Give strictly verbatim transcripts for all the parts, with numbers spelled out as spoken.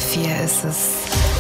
vier ist es.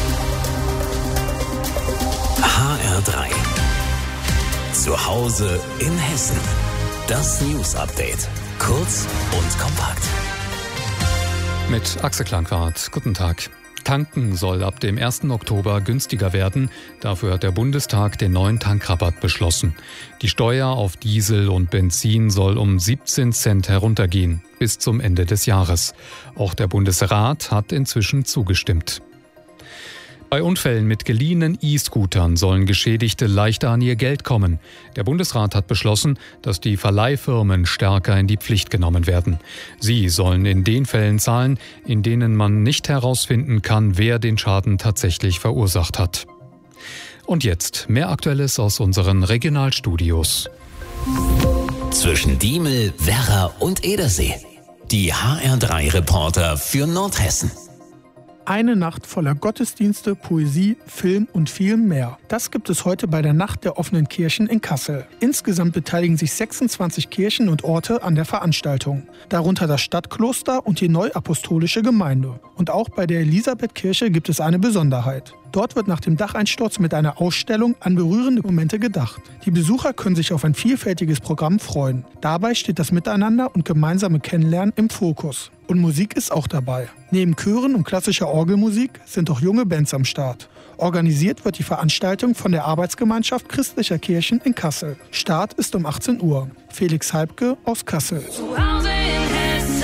H R drei. Zu Hause in Hessen. Das News Update. Kurz und kompakt. Mit Axel Klangwart. Guten Tag. Tanken soll ab dem ersten Oktober günstiger werden. Dafür hat der Bundestag den neuen Tankrabatt beschlossen. Die Steuer auf Diesel und Benzin soll um siebzehn Cent heruntergehen bis zum Ende des Jahres. Auch der Bundesrat hat inzwischen zugestimmt. Bei Unfällen mit geliehenen E-Scootern sollen Geschädigte leichter an ihr Geld kommen. Der Bundesrat hat beschlossen, dass die Verleihfirmen stärker in die Pflicht genommen werden. Sie sollen in den Fällen zahlen, in denen man nicht herausfinden kann, wer den Schaden tatsächlich verursacht hat. Und jetzt mehr Aktuelles aus unseren Regionalstudios. Zwischen Diemel, Werra und Edersee. Die H R drei Reporter für Nordhessen. Eine Nacht voller Gottesdienste, Poesie, Film und viel mehr. Das gibt es heute bei der Nacht der offenen Kirchen in Kassel. Insgesamt beteiligen sich sechsundzwanzig Kirchen und Orte an der Veranstaltung. Darunter das Stadtkloster und die Neuapostolische Gemeinde. Und auch bei der Elisabethkirche gibt es eine Besonderheit. Dort wird nach dem Dacheinsturz mit einer Ausstellung an berührende Momente gedacht. Die Besucher können sich auf ein vielfältiges Programm freuen. Dabei steht das Miteinander und gemeinsame Kennenlernen im Fokus. Und Musik ist auch dabei. Neben Chören und klassischer Orgelmusik sind auch junge Bands am Start. Organisiert wird die Veranstaltung von der Arbeitsgemeinschaft christlicher Kirchen in Kassel. Start ist um achtzehn Uhr. Felix Halbke aus Kassel. Zu Hause in Hessen.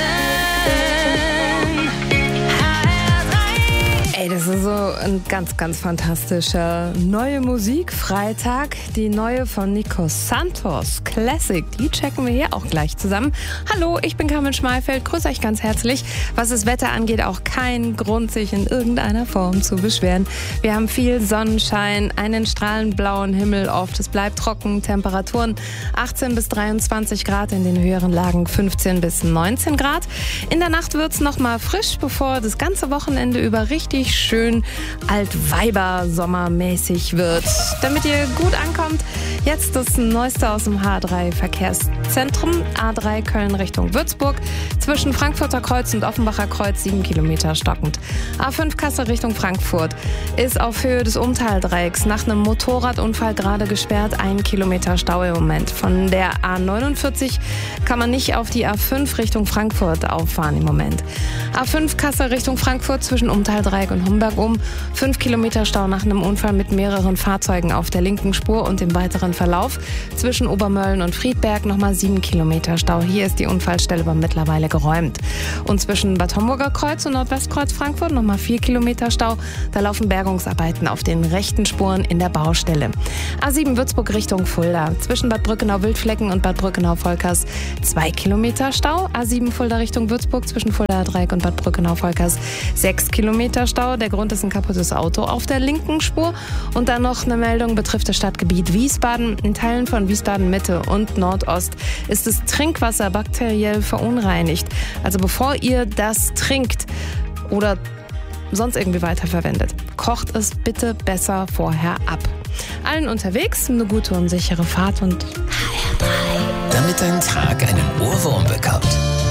Ey, das ist so ein ganz, ganz fantastischer neue Musik. Freitag, die neue von Nico Santos, Classic. Die checken wir hier auch gleich zusammen. Hallo, ich bin Carmen Schmalfeld, grüße euch ganz herzlich. Was das Wetter angeht, auch kein Grund, sich in irgendeiner Form zu beschweren. Wir haben viel Sonnenschein, einen strahlend blauen Himmel oft. Es bleibt trocken, Temperaturen achtzehn bis dreiundzwanzig Grad, in den höheren Lagen fünfzehn bis neunzehn Grad. In der Nacht wird es nochmal frisch, bevor das ganze Wochenende über richtig schön Altweiber-sommermäßig wird. Damit ihr gut ankommt, jetzt das Neueste aus dem H drei Verkehrszentrum. A drei Köln Richtung Würzburg. Zwischen Frankfurter Kreuz und Offenbacher Kreuz sieben Kilometer stockend. A fünf Kassel Richtung Frankfurt ist auf Höhe des Umtaldreiecks nach einem Motorradunfall gerade gesperrt. Ein Kilometer Stau im Moment. Von der A neunundvierzig kann man nicht auf die A fünf Richtung Frankfurt auffahren im Moment. A fünf Kassel Richtung Frankfurt zwischen Umtaldreieck und Homberg um. fünf Kilometer Stau nach einem Unfall mit mehreren Fahrzeugen auf der linken Spur und im weiteren Verlauf. Zwischen Obermölln und Friedberg nochmal sieben Kilometer Stau. Hier ist die Unfallstelle aber mittlerweile geräumt. Und zwischen Bad Homburger Kreuz und Nordwestkreuz Frankfurt nochmal vier Kilometer Stau. Da laufen Bergungsarbeiten auf den rechten Spuren in der Baustelle. A sieben Würzburg Richtung Fulda. Zwischen Bad Brückenau-Wildflecken und Bad Brückenau-Volkers zwei Kilometer Stau. A sieben Fulda Richtung Würzburg zwischen Fulda Dreieck und Bad Brückenau-Volkers sechs Kilometer Stau. Der Grund ist ein kaputtes Auto auf der linken Spur. Und dann noch eine Meldung betrifft das Stadtgebiet Wiesbaden. In Teilen von Wiesbaden Mitte und Nordost ist das Trinkwasser bakteriell verunreinigt. Also bevor ihr das trinkt oder sonst irgendwie weiterverwendet, kocht es bitte besser vorher ab. Allen unterwegs eine gute und sichere Fahrt und H R drei. Damit dein Tag einen Ohrwurm bekommt.